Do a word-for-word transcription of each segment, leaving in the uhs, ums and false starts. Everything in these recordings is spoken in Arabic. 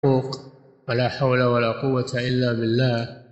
حقوق ولا حول ولا قوة إلا بالله.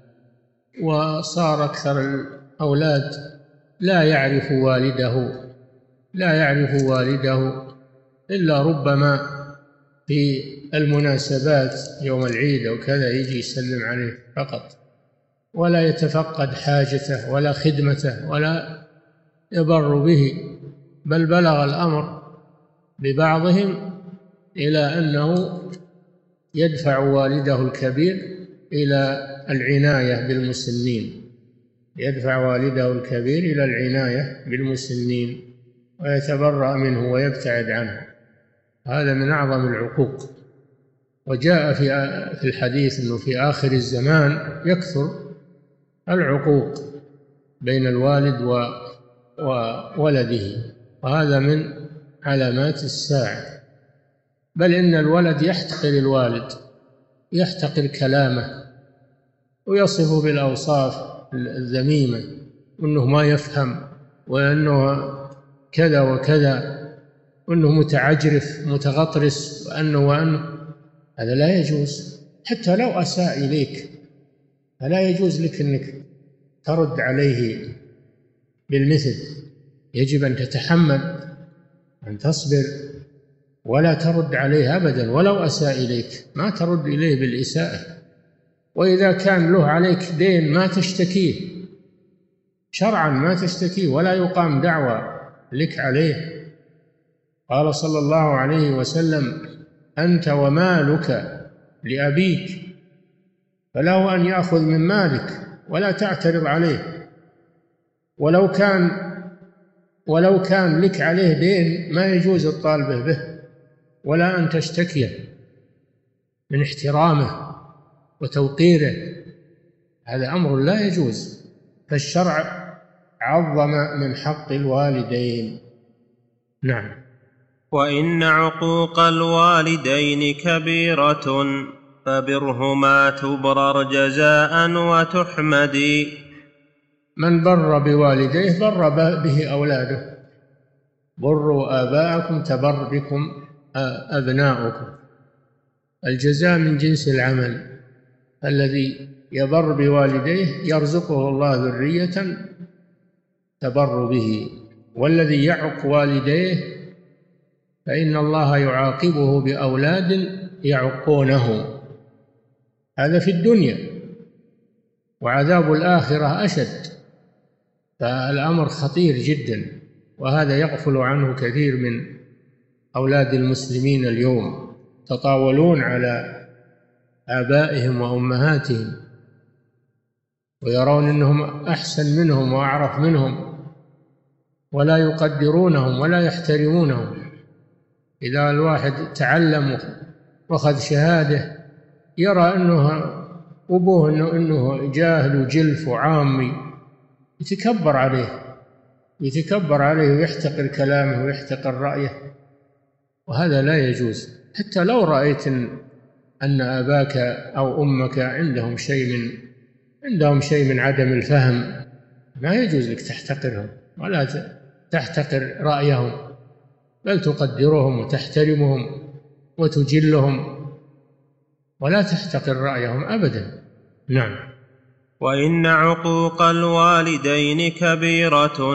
وصار أكثر الأولاد لا يعرف والده لا يعرف والده إلا ربما في المناسبات يوم العيد أو كذا يجي يسلم عليه فقط، ولا يتفقد حاجته ولا خدمته ولا يبر به، بل بلغ الأمر ببعضهم إلى أنه يدفع والده الكبير إلى العناية بالمسنين يدفع والده الكبير إلى العناية بالمسنين ويتبرأ منه ويبتعد عنه. هذا من أعظم العقوق. وجاء في في الحديث أنه في آخر الزمان يكثر العقوق بين الوالد وولده، وهذا من علامات الساعة. بل إن الولد يحتقر الوالد، يحتقر كلامه ويصفه بالأوصاف الذميمة، وأنه ما يفهم، وأنه كذا وكذا، وأنه متعجرف متغطرس، وأنه وأنه هذا لا يجوز. حتى لو أساء إليك فلا يجوز لك أنك ترد عليه بالمثل، يجب أن تتحمل، أن تصبر ولا ترد عليه أبدا. ولو أساء إليك ما ترد إليه بالإساءة. وإذا كان له عليك دين ما تشتكيه شرعا، ما تشتكيه ولا يقام دعوى لك عليه. قال صلى الله عليه وسلم: أنت ومالك لأبيك، فله أن يأخذ من مالك ولا تعترض عليه. ولو كان ولو كان لك عليه دين ما يجوز الطالبه به ولا أن تشتكيه من احترامه وتوقيره، هذا أمر لا يجوز. فالشرع عظم من حق الوالدين. نعم. وإن عقوق الوالدين كبيرة فبرهما تبرر جزاء وتحمد. من بر بوالديه بر به أولاده. بروا آباءكم تبر بكم أبناؤكم. الجزاء من جنس العمل. الذي يبر بوالديه يرزقه الله ذرية تبر به، والذي يعق والديه فإن الله يعاقبه بأولاد يعقونه. هذا في الدنيا، وعذاب الآخرة أشد. فالأمر خطير جدا، وهذا يغفل عنه كثير من أولاد المسلمين اليوم، تطاولون على آبائهم وأمهاتهم ويرون أنهم أحسن منهم وأعرف منهم، ولا يقدرونهم ولا يحترمونهم. إذا الواحد تعلم وأخذ شهادة يرى أنه أبوه أنه, إنه جاهل وجلف وعامي، يتكبر عليه يتكبر عليه ويحتقر كلامه ويحتقر رأيه، وهذا لا يجوز. حتى لو رأيت أن أباك أو أمك عندهم شيء من عندهم شيء من عدم الفهم، ما يجوز لك تحتقرهم ولا تحتقر رأيهم، بل تقدرهم وتحترمهم وتجلهم ولا تحتقر رأيهم أبدا. نعم. وإن عقوق الوالدين كبيرة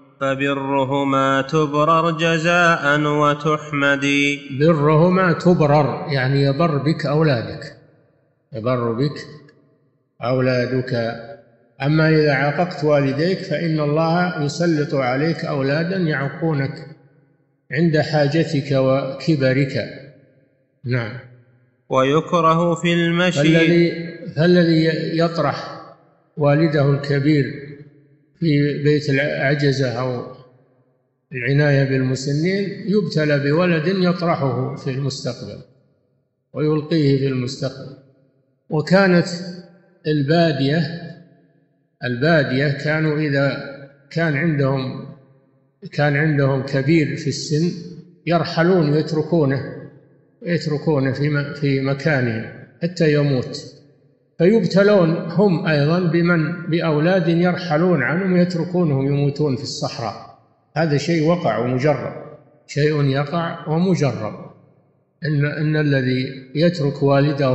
فبرهما تبرر جزاء وتحمد. برهما تبرر يعني يبر بك أولادك يبر بك أولادك. أما إذا عاققت والديك فإن الله يسلط عليك أولادا يعقونك عند حاجتك وكبرك. نعم. ويكره في المشي. فالذي, فالذي يطرح والده الكبير في بيت العجزة أو العناية بالمسنين يبتلى بولد يطرحه في المستقبل ويلقيه في المستقبل. وكانت البادية البادية كانوا إذا كان عندهم كان عندهم كبير في السن يرحلون ويتركونه يتركونه في في مكانه حتى يموت، فيبتلون هم أيضا بمن بأولاد يرحلون عنهم ويتركونهم يموتون في الصحراء. هذا شيء وقع ومجرب، شيء يقع ومجرب. إن, إن الذي يترك والده